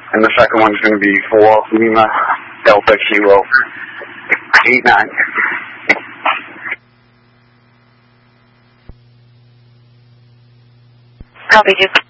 And the second one's going to be 4 Lima Delta Kilo 89. Copy, Duke.